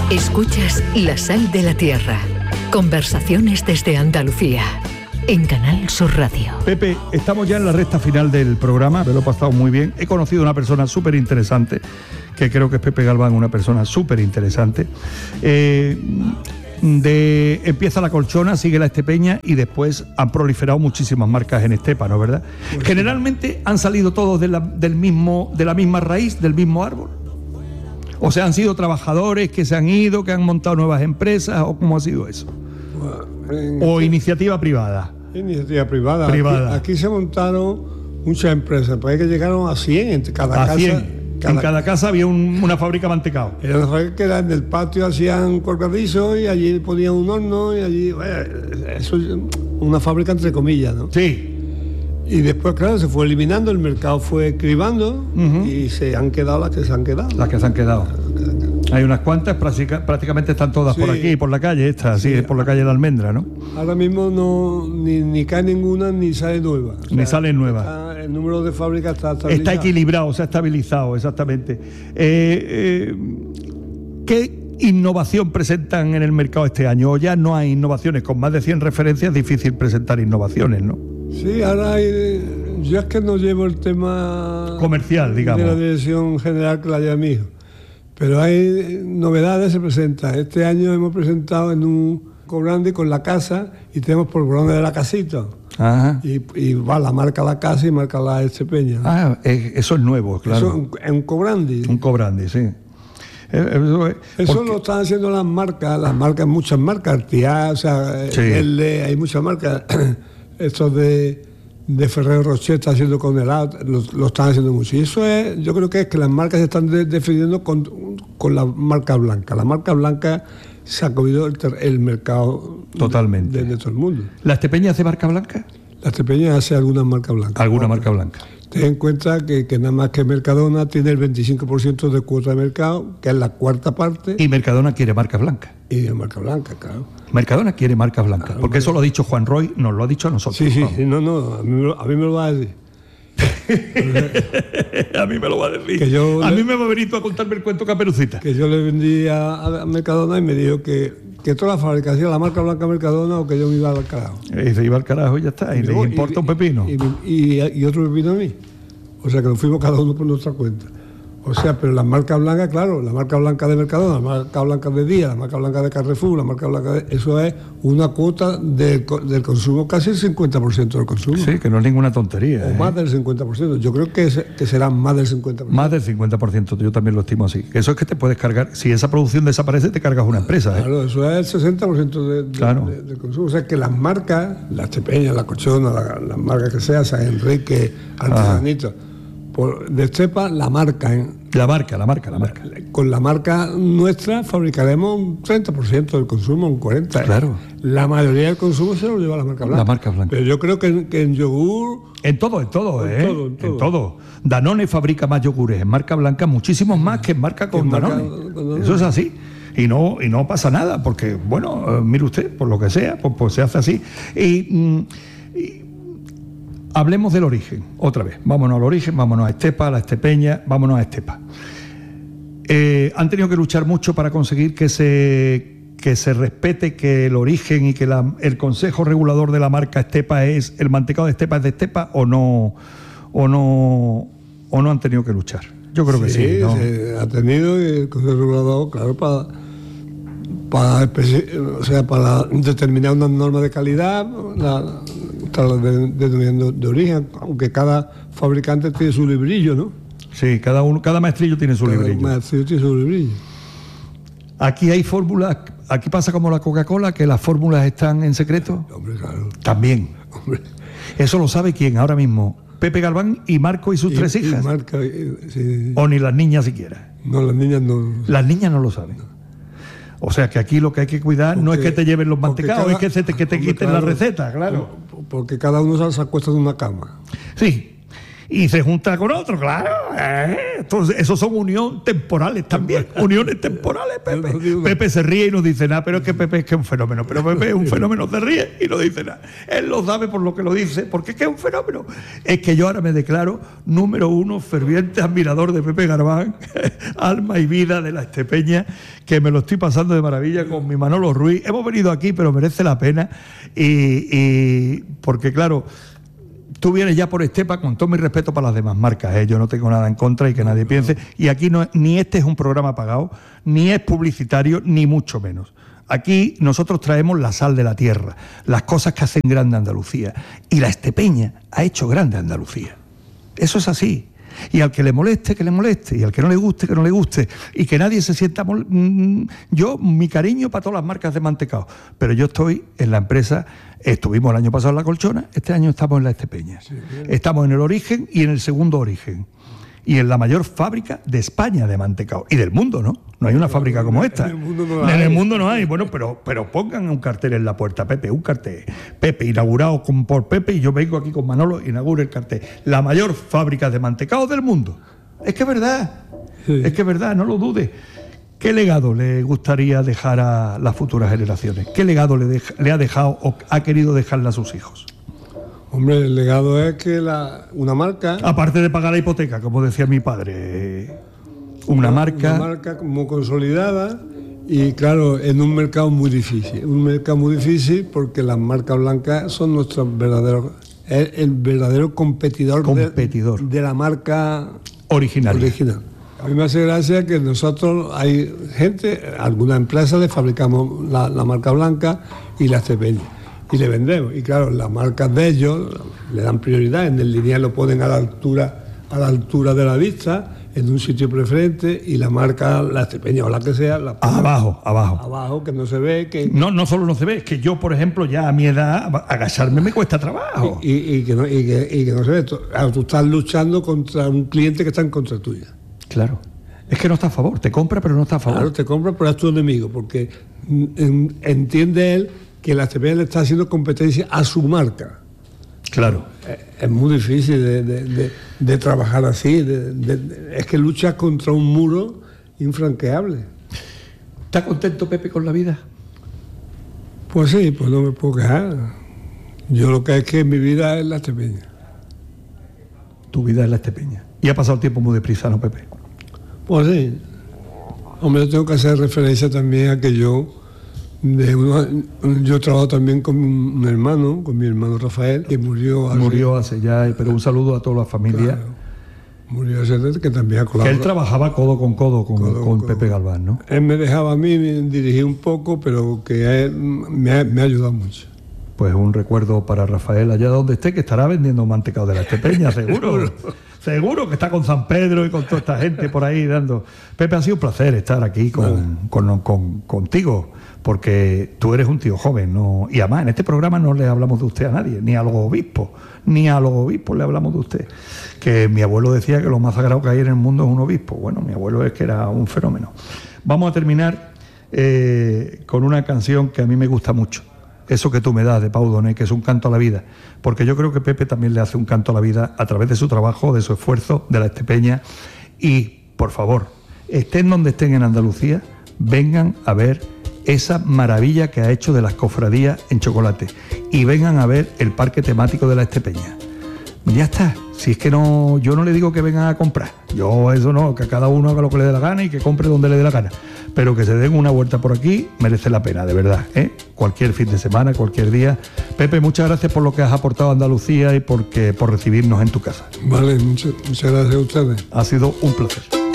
Escuchas La Sal de la Tierra. Conversaciones desde Andalucía. En Canal Sur Radio. Pepe, estamos ya en la recta final del programa, me lo he pasado muy bien. He conocido a una persona súper interesante, que creo que es Pepe Galván, una persona súper interesante. Empieza la Colchona, sigue la Estepeña y después han proliferado muchísimas marcas en Estepano, ¿verdad? Pues generalmente han salido todos de la misma raíz, del mismo árbol. O sea, han sido trabajadores que se han ido, que han montado nuevas empresas, ¿o cómo ha sido eso? ¿O iniciativa privada? Iniciativa privada. Aquí se montaron muchas empresas, porque que llegaron a 100 en cada casa. 100. En cada casa había una fábrica de mantecado. Era una fábrica que era en el patio, hacían colgadizos y allí ponían un horno y allí... eso es una fábrica entre comillas, ¿no? Sí. Y después, claro, se fue eliminando, el mercado fue cribando y se han quedado las que se han quedado. Las que se han quedado. Hay unas cuantas, prácticamente están todas por aquí, por la calle esta, sí, por la calle de la Almendra, ¿no? Ahora mismo no ni cae ninguna ni sale nueva. Ni sale nueva. El número de fábricas está estabilizado. Está equilibrado, se ha estabilizado, exactamente. ¿Qué innovación presentan en el mercado este año? ¿O ya no hay innovaciones? Con más de 100 referencias es difícil presentar innovaciones, ¿no? Sí, ahora hay... Yo es que no llevo el tema... comercial, digamos. De la dirección general que la lleva mi hijo. Pero hay novedades, se presentan. Este año hemos presentado en un grande con la casa y tenemos polvorones de la casita. Ajá. Y va la marca La Casa y marca La Estepeña. Ah, eso es nuevo, claro. Eso es un cobrandi. Un cobrandi, sí. Eso lo están haciendo las marcas, muchas marcas, Artiá, o sea, sí. Hay muchas marcas. Estos de Ferrero Rocher está haciendo con helado, lo están haciendo mucho. Y eso es, yo creo que es que las marcas se están defendiendo con la marca blanca. La marca blanca se ha comido el mercado totalmente de todo el mundo. ¿La Estepeña hace marca blanca? La Estepeña hace algunas marcas blancas. ¿Alguna marca blanca? Ten en cuenta que nada más que Mercadona tiene el 25% de cuota de mercado, que es la cuarta parte. Y Mercadona quiere marca blanca. Y marca blanca, claro. Mercadona quiere marca blanca, claro, porque eso lo ha dicho Juan Roy, nos lo ha dicho a nosotros. Sí, no, a mí me lo va a decir. A mí me lo va a decir. A mí me va a venir tú a contarme el cuento Caperucita. Que yo le vendí a Mercadona y me dijo que toda la fabricación, la marca blanca Mercadona, o que yo me iba al carajo. Y se iba al carajo y ya está, y le importa un pepino. Y otro pepino a mí. O sea que nos fuimos cada uno por nuestra cuenta. O sea, pero las marcas blancas, claro, la marca blanca de Mercadona, la marca blanca de Día, la marca blanca de Carrefour, la marca blanca de... Eso es una cuota del consumo, casi el 50% del consumo. Sí, que no es ninguna tontería. O más del 50%. Yo creo que será más del 50%. Más del 50%, yo también lo estimo así. Eso es que te puedes cargar, si esa producción desaparece, te cargas una empresa. Claro, eso es el 60% del consumo. O sea, que las marcas, la Estepeña, la Colchona, las marcas que sea, San Enrique, Artesanito, de Estepa, la marca. La marca. Con la marca nuestra fabricaremos un 30% del consumo, un 40%. Claro. La mayoría del consumo se lo lleva la marca blanca. La marca blanca. Pero yo creo que en yogur... En todo. Danone fabrica más yogures en marca blanca, muchísimos más que en marca con Danone. Eso es así. Y no pasa nada, porque, bueno, mire usted, por lo que sea, pues se hace así. Y hablemos del origen, otra vez. Vámonos al origen, vámonos a Estepa, a la Estepeña, vámonos a Estepa. Han tenido que luchar mucho para conseguir que se respete que el origen y que el consejo regulador de la marca Estepa es el mantecado de Estepa, o no han tenido que luchar. Yo creo que sí, ¿no? Se ha tenido el consejo regulador, claro, para determinar una norma de calidad, de origen, aunque cada fabricante tiene su librillo, ¿no? Sí, cada maestrillo tiene su librillo. Cada maestrillo tiene su librillo. Aquí hay fórmulas, aquí pasa como la Coca-Cola, que las fórmulas están en secreto. Hombre, claro. También. Hombre. Eso lo sabe quién ahora mismo. Pepe Galván y Marco y sus tres hijas. Sí. O ni las niñas siquiera. No, las niñas no. Las niñas no lo saben. O sea que aquí lo que hay que cuidar no es que te lleven los mantecados, es que te quiten la receta, claro. Porque cada uno se acuesta en una cama. Sí. y se junta con otro, claro. Entonces, esos son uniones temporales también, uniones temporales, Pepe. Pepe se ríe y no dice nada, pero es que Pepe es que es un fenómeno, pero Pepe es un fenómeno, se ríe y no dice nada. Él lo sabe por lo que lo dice, porque es que es un fenómeno. Es que yo ahora me declaro número 1 ferviente admirador de Pepe Garbán, alma y vida de la Estepeña, que me lo estoy pasando de maravilla con mi Manolo Ruiz. Hemos venido aquí, pero merece la pena, y porque claro, tú vienes ya por Estepa, con todo mi respeto para las demás marcas, yo no tengo nada en contra y que nadie piense, y aquí no, ni este es un programa pagado, ni es publicitario, ni mucho menos. Aquí nosotros traemos la sal de la tierra, las cosas que hacen grande Andalucía, y la Estepeña ha hecho grande Andalucía. Eso es así. Y al que le moleste, que le moleste, y al que no le guste, que no le guste, y que nadie se sienta yo, mi cariño para todas las marcas de mantecao, pero yo estoy en la empresa, estuvimos el año pasado en La Colchona, este año estamos en la Estepeña, estamos en el origen y en el segundo origen, y en la mayor fábrica de España de mantecao, y del mundo, ¿no? No hay una fábrica como esta. En el mundo no hay. Bueno, pero pongan un cartel en la puerta, Pepe, un cartel. Pepe, inaugurado por Pepe, y yo vengo aquí con Manolo, inauguro el cartel. La mayor fábrica de mantecao del mundo. Es que es verdad. Sí. Es que es verdad, no lo dudes. ¿Qué legado le gustaría dejar a las futuras generaciones? ¿Qué legado le ha dejado o ha querido dejarle a sus hijos? Hombre, el legado es que una marca... Aparte de pagar la hipoteca, como decía mi padre, una marca muy consolidada y, claro, en un mercado muy difícil. Un mercado muy difícil porque las marcas blancas son nuestros verdaderos... Es el verdadero competidor. De la marca original. A mí me hace gracia que nosotros, hay gente, algunas empresas le fabricamos la marca blanca y la Estepeña. Y le vendemos, y claro, las marcas de ellos le dan prioridad, en el lineal lo ponen a la altura de la vista, en un sitio preferente, y la marca, la Estepeña o la que sea, la ponen abajo, que no se ve, que no solo no se ve, es que yo, por ejemplo, ya a mi edad agacharme me cuesta trabajo, y que no se ve. Claro, tú estás luchando contra un cliente que está en contra tuya. Claro. Es que no está a favor, te compra pero no está a favor. Claro, te compra pero es tu enemigo, porque entiende él que la Estepeña le está haciendo competencia a su marca. Claro. Es muy difícil de trabajar así. Es que luchas contra un muro infranqueable. ¿Está contento, Pepe, con la vida? Pues sí, pues no me puedo quejar. Yo lo que es que mi vida es la Estepeña. Tu vida es la Estepeña. Y ha pasado el tiempo muy deprisa, ¿no, Pepe? Pues sí. Hombre, yo tengo que hacer referencia también a que yo trabajo también con mi hermano Rafael, que murió hace ya, pero un saludo a toda la familia. Claro, murió hace, que también ha colaborado. Que él trabajaba codo con codo con Pepe Garbán, ¿no? Él me dejaba a mí dirigir un poco, pero que él me ha ayudado mucho. Pues un recuerdo para Rafael, allá donde esté, que estará vendiendo mantecao de la Estepeña, seguro. Seguro que está con San Pedro y con toda esta gente por ahí dando. Pepe, ha sido un placer estar aquí contigo, porque tú eres un tío joven, ¿no? Y además en este programa no le hablamos de usted a nadie, ni a los obispos le hablamos de usted. Que mi abuelo decía que lo más sagrado que hay en el mundo es un obispo. Bueno, mi abuelo es que era un fenómeno. Vamos a terminar con una canción que a mí me gusta mucho. Eso que tú me das, de Pau Donés, que es un canto a la vida, porque yo creo que Pepe también le hace un canto a la vida a través de su trabajo, de su esfuerzo, de la Estepeña. Y, por favor, estén donde estén en Andalucía, vengan a ver esa maravilla que ha hecho de las cofradías en chocolate, y vengan a ver el parque temático de la Estepeña. Ya está. Si es que no, yo no le digo que vengan a comprar, yo eso no, que cada uno haga lo que le dé la gana y que compre donde le dé la gana, pero que se den una vuelta por aquí merece la pena, de verdad, cualquier fin de semana, cualquier día. Pepe, muchas gracias por lo que has aportado a Andalucía y por recibirnos en tu casa. Vale, muchas gracias a ustedes. Ha sido un placer.